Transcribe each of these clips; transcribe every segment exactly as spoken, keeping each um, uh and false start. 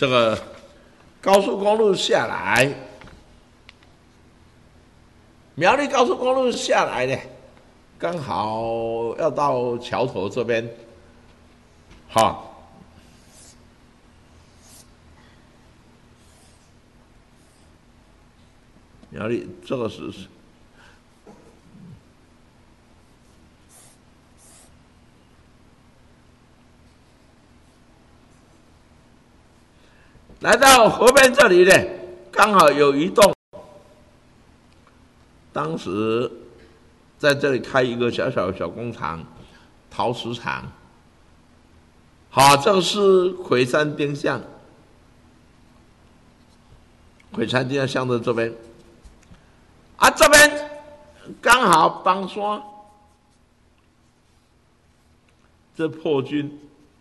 这个高速公路下来，苗栗高速公路下来呢，刚好要到桥头这边，好。苗栗这个是来到河边这里呢，刚好有一栋，当时在这里开一个小小的小工厂，陶瓷厂。好，这个是魁山丁巷，魁山丁巷的这边。啊，这边刚好帮山，这破军，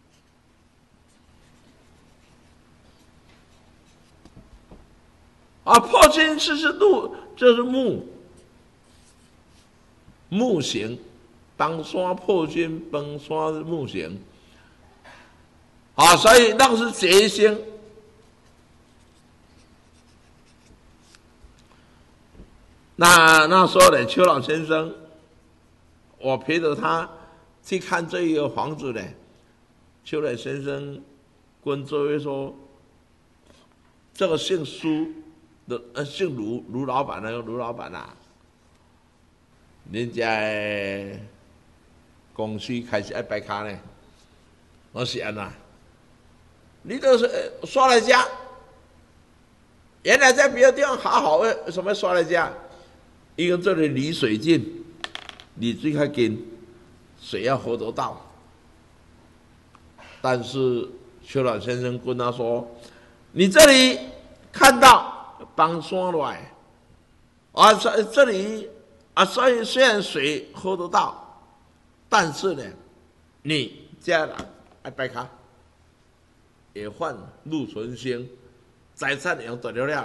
啊，破军是是路，这是木木形，帮山破军崩山木形，啊，所以那个是劫星。那那时候呢，邱老先生，我陪着他去看这一个房子呢。邱老先生跟这位说，这个姓苏的，呃，姓卢，卢老板那个卢老板啊，人家的公司开始要摆卡呢。我是安那，你都是刷来家，原来在别的地方好好的，为什么刷来家？因为这里离水近，离水较近，水要喝得到。但是邱老先生跟他说：“你这里看到帮山来，啊，这这里啊，所以虽然水喝得到，但是呢，你家人爱拜卡，也换陆存兴财产用得了了。”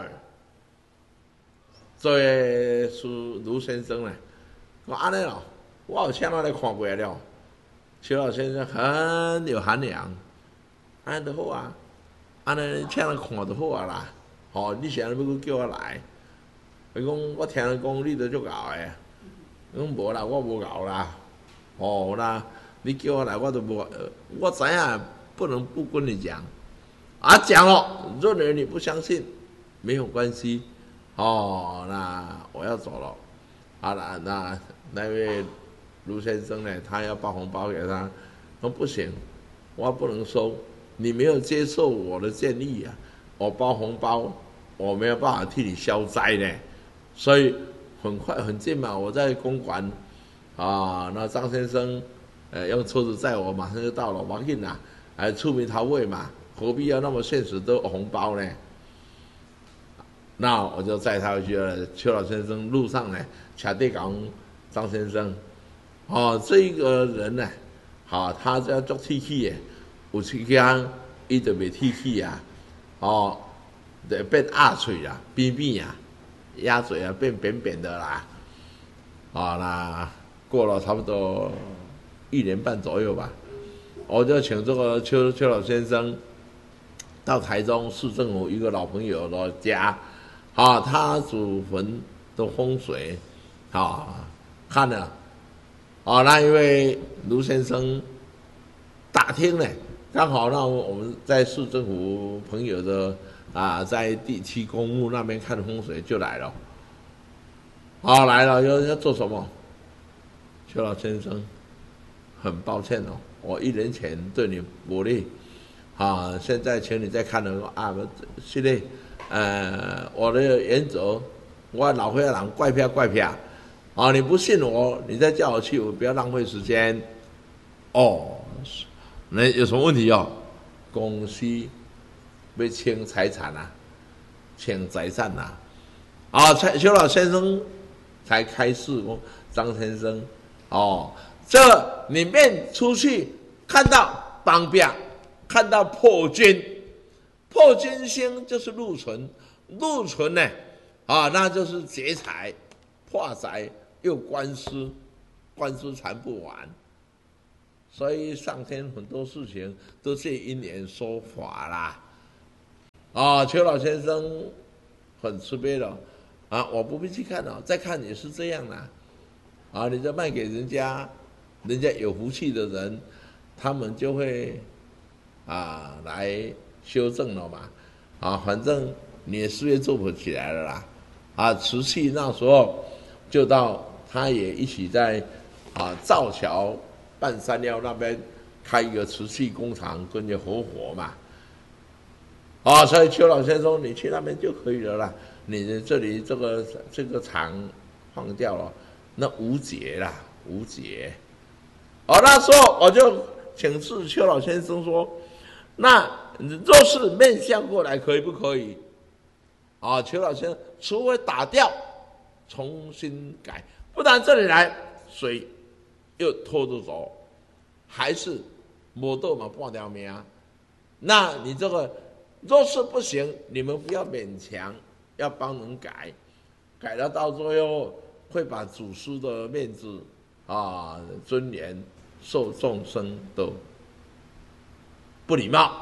所以是卢先生呢，我安尼咯，我有请他来看过了。邱老先生很有涵养，安尼就好啊，安尼请人看就好啊啦。吼、哦，你是安尼要叫我来？伊讲我听人讲你都足熬的，我讲无啦，我无熬啦。哦啦，你叫我来我都无，我知影不能不跟你讲，啊讲了，认为你不相信，没有关系。哦，那我要走了，好了，那那位卢先生呢？他要包红包给他，说不行，我不能收，你没有接受我的建议啊，我包红包，我没有办法替你消灾呢，所以很快很近嘛，我在公馆，啊，那张先生，呃，用车子载我，马上就到了，王印啊，还出名桃位嘛，何必要那么现实的红包呢？那我就载他回去了。邱老先生路上呢，恰对讲张先生，哦，这一个人呢，好、哦，他要做铁器的，有时间伊就袂铁器啊，哦，就变鸭嘴啦，扁扁啊，鸭嘴啊变扁扁的啦，啊、哦，那过了差不多一年半左右吧，我就请这个邱邱老先生到台中市政府一个老朋友的家。啊，他祖坟的风水，啊，看了，啊，那一位卢先生打听呢，刚好让我们在市政府朋友的啊，在第七公墓那边看风水就来了，啊，来了要要做什么？邱老先生，很抱歉哦，我一年前对你不利，啊，现在请你再看了啊，是的。呃，我的原则，我老会人怪票怪票，啊，你不信我，你再叫我去，我不要浪费时间。哦，那有什么问题哦？公司要清财产啊，清财产啊，啊，邱老先生才开示说，张先生，哦，这里面出去看到帮表，看到破军。破军星就是禄存，禄存呢，啊，那就是劫财、破财又官司，官司缠不完，所以上天很多事情都借因缘说法啦。 啊，邱老先生很慈悲的啊，我不必去看了，再看也是这样的啊，你再卖给人家，人家有福气的人，他们就会啊来修正了嘛，啊，反正你的事业做不起来了啦，啊，瓷器那时候就到他也一起在啊造桥半山腰那边开一个瓷器工厂，跟着合伙嘛。啊、哦，所以邱老先生，你去那边就可以了啦。你这里这个这个厂放掉了，那无解啦，无解。哦，那时候我就请示邱老先生说，那若是面向过来，可以不可以？啊、哦，邱老先生，除非打掉，重新改，不然这里来水又拖着走，还是没到嘛半条命。那你这个。若是不行，你们不要勉强，要帮人改，改了到最后会把祖师的面子啊、尊严受众生的不礼貌。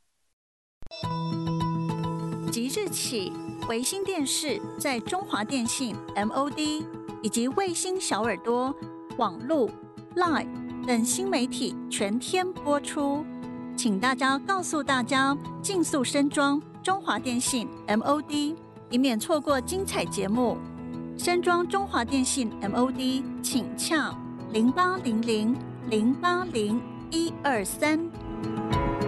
即日起，微星电视在中华电信 M O D 以及卫星小耳朵、网路、Line 等新媒体全天播出。请大家告诉大家，尽速升装中华电信 M O D， 以免错过精彩节目。升装中华电信 M O D， 请洽零八零零零八零一二三。